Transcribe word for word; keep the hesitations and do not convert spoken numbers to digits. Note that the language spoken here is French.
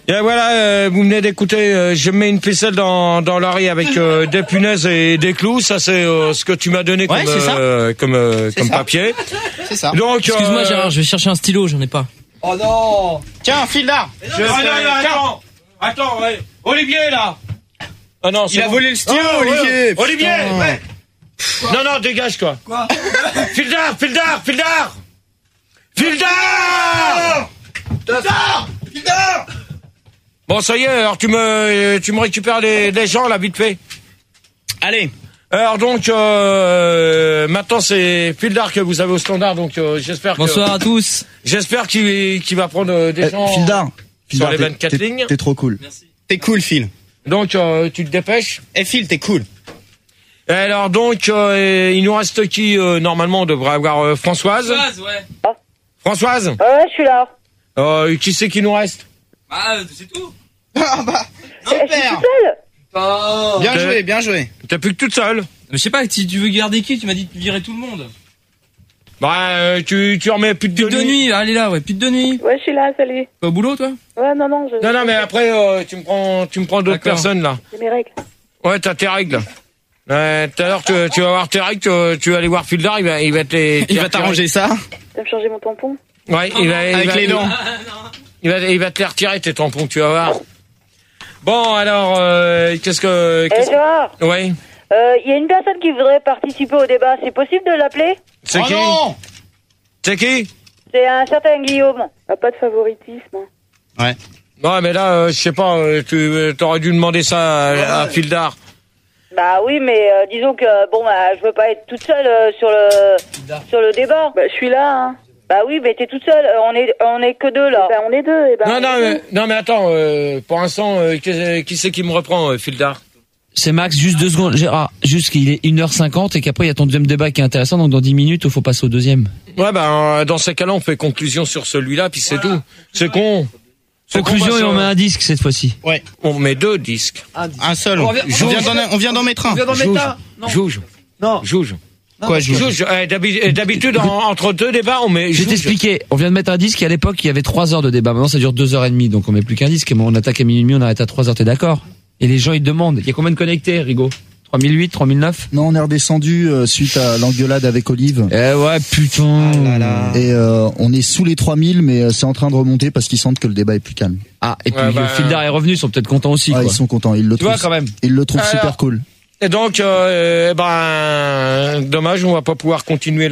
Et voilà, euh, vous venez d'écouter, euh, je mets une ficelle dans, dans l'oreille avec euh, des punaises et des clous. Ça, c'est euh, ce que tu m'as donné ouais, comme, euh, comme, euh, comme papier. C'est ça. Donc, excuse-moi euh... Gérard, je vais chercher un stylo, j'en ai pas. Oh non. Tiens, file là. Je non, non, non, attends, attends, ouais. Olivier, là. Ah non, c'est Il bon. a volé le stylo, oh, Olivier. Ouais. Olivier, ouais. Non, non, dégage, quoi. Quoi? Fildar, Fildar, Fildar Fildar Fildar Fildar Bon, ça y est, alors tu me, tu me récupères les, les gens, là, vite fait. Allez. Alors donc, euh, maintenant c'est Fildar que vous avez au standard, donc euh, j'espère que... Bonsoir à tous. J'espère qu'il, qu'il va prendre euh, des gens... Euh, Fildar, sur les vingt-quatre lignes. T'es trop cool. Merci. T'es cool, Phil. Donc, euh, tu te dépêches. Eh, Phil, t'es cool. Et alors donc, euh, il nous reste qui euh, normalement on devrait avoir euh, Françoise. Françoise, ouais. Oh. Françoise. Ouais, je suis là. Euh, qui c'est qui nous reste? Bah, c'est tout. Ah bah, super. Je suis toute seule. Oh. Bien joué, bien joué. T'as plus que toute seule. Mais je sais pas, si tu veux garder qui? Tu m'as dit de virer tout le monde. Bah, euh, tu, tu remets plus de Plus de nuit. nuit, allez là, ouais, plus de nuit. Ouais, je suis là, salut. Pas au boulot, toi? Ouais, non, non, je... Non, non, mais après, euh, tu me prends, tu me prends d'autres D'accord. personnes, là. J'ai mes règles. Ouais, t'as tes règles. Ouais, tout à l'heure, tu, tu vas voir tes règles, tu, tu vas aller voir Fildar, il va, il va te, Il va t'arranger ça. Tu vas me changer mon tampon? Ouais, il va, il Avec va, les dents. Il va, il va te les retirer, tes tampons, tu vas voir. Bon, alors, euh, qu'est-ce que... Eh, Gérard, que... Ouais. il euh, y a une personne qui voudrait participer au débat. C'est possible de l'appeler? C'est oh qui? Non. C'est qui? C'est un certain Guillaume. Ah, pas de favoritisme. Ouais. Non, mais là, euh, je sais pas, euh, tu euh, t'aurais dû demander ça à, à Fildar. Bah oui, mais euh, disons que, bon, bah, je veux pas être toute seule euh, sur le sur le débat. Bah, je suis là, hein. Bah oui, mais t'es toute seule. Euh, on est on est que deux, là. Bah, on est deux, et ben... Non, non, mais, non, mais attends, euh, pour l'instant, euh, qui, qui c'est qui me reprend, euh, Fildar? C'est Max, juste deux secondes. Gérard, juste qu'il est une heure cinquante et qu'après il y a ton deuxième débat qui est intéressant, donc dans dix minutes, il faut passer au deuxième. Ouais, ben, dans ces cas-là, on fait conclusion sur celui-là, puis c'est tout. C'est con. C'est Conclusion con, et on ça. met un disque cette fois-ci. Ouais. On met deux disques. Un seul. On vient, on vient d'en, on vient d'en mettre un. Jouge. Jouge. Non. Jouge. Quoi, je joue? Jouge. Eh, d'habi- D'habitude, en- entre deux débats, on met Je vais Jouge. t'expliquer. On vient de mettre un disque et à l'époque, il y avait trois heures de débat. Maintenant, ça dure deux heures et demie, donc on met plus qu'un disque. Et moi, on attaque à minuit et demi, on arrête à trois heures, t'es d'accord? Et les gens, ils demandent. Il y a combien de connectés, Rigaud? trois mille huit, trois mille neuf? Non, on est redescendu euh, suite à l'engueulade avec Olive. Eh ouais, putain. Ah là là. Et euh, on est sous les trois mille, mais euh, c'est en train de remonter parce qu'ils sentent que le débat est plus calme. Ah, et puis Ouais, bah, le Fildar est revenu, ils sont peut-être contents aussi, Ah, quoi. ils sont contents, ils le Tu vois, trouvent, quand même. ils le trouvent Alors, super cool. Et donc, euh, ben, dommage, on va pas pouvoir continuer